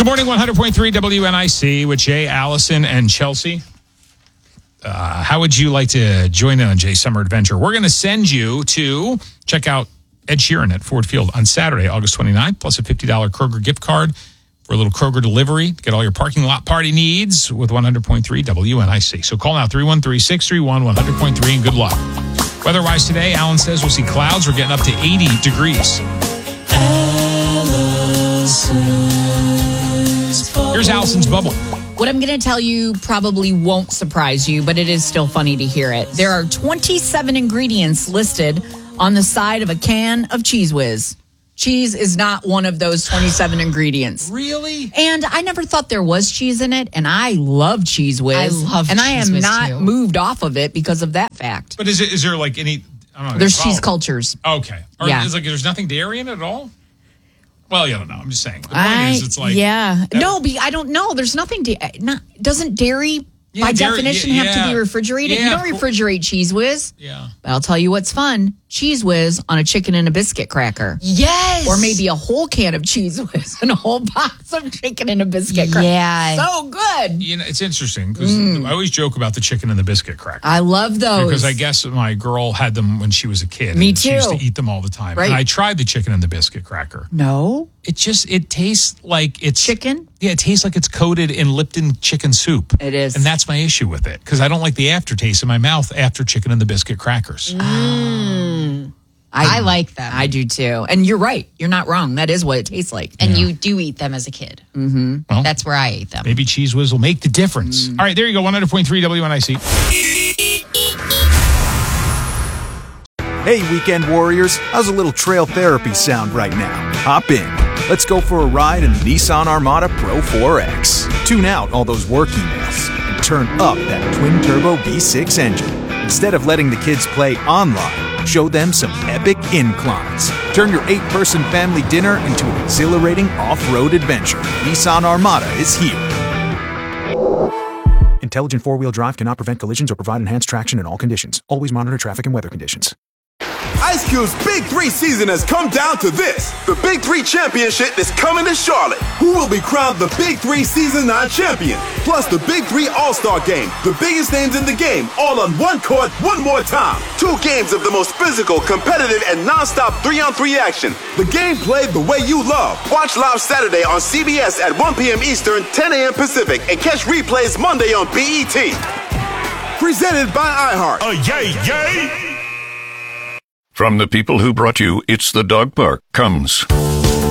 morning, 100.3 WNIC with Jay, Allison, and Chelsea. How would you like to join in on Jay's summer adventure? We're going to send you to check out Ed Sheeran at Ford Field on Saturday, August 29th, plus a $50 Kroger gift card for a little Kroger delivery. Get all your parking lot party needs with 100.3 WNIC. So call now 313-631-100.3 and good luck. Weather-wise today, Alan says we'll see clouds. We're getting up to 80 degrees. Here's Allison's bubble. What I'm going to tell you probably won't surprise you, but it is still funny to hear it. There are 27 ingredients listed on the side of a can of Cheese Whiz. Cheese is not one of those 27 ingredients. Really? And I never thought there was cheese in it, and I love Cheese Whiz. I love and Cheese I am Whiz, not too. moved off of it because of that fact. But is there like any... I don't know. There's cheese cultures. Okay. Or Yeah. is like there's nothing dairy in it at all? Well, you don't know. I'm just saying. The point is, it's like... Yeah. No, I don't know. There's nothing... Doesn't dairy... By definition, have to be refrigerated. Yeah, you don't refrigerate Cheese Whiz. Yeah. But I'll tell you what's fun. Cheese Whiz on a chicken and a biscuit cracker. Yes. Or maybe a whole can of Cheese Whiz and a whole box of chicken and a biscuit cracker. Yeah. So good. You know, it's interesting because I always joke about the chicken and the biscuit cracker. I love those. Because I guess my girl had them when she was a kid. Me and She used too. to eat them all the time. Right. And I tried the chicken and the biscuit cracker. No. It tastes like it's... Chicken? Yeah, it tastes like it's coated in Lipton chicken soup. It is. And that's my issue with it because I don't like the aftertaste in my mouth after chicken and the biscuit crackers. I like them. I do too. And you're right. You're not wrong. That is what it tastes like. And you do eat them as a kid. Mm-hmm. Well, That's where I ate them. Maybe Cheese Whiz will make the difference. All right, there you go. 100.3 WNIC. Hey, weekend warriors, how's a little trail therapy sound right now? Hop in. Let's go for a ride in the Nissan Armada Pro 4X. Tune out all those work emails and turn up that twin-turbo V6 engine. Instead of letting the kids play online, show them some epic inclines. Turn your 8-person family dinner into an exhilarating off-road adventure. Nissan Armada is here. Intelligent four-wheel drive cannot prevent collisions or provide enhanced traction in all conditions. Always monitor traffic and weather conditions. Ice Cube's Big 3 season has come down to this. The Big 3 Championship is coming to Charlotte. Who will be crowned the Big 3 Season 9 champion? Plus the Big 3 All-Star Game. The biggest names in the game, all on one court, one more time. 2 games of the most physical, competitive, and non-stop 3-on-3 action. The game played the way you love. Watch live Saturday on CBS at 1 p.m. Eastern, 10 a.m. Pacific, and catch replays Monday on BET. Presented by iHeart. From the people who brought you It's the Dog Park comes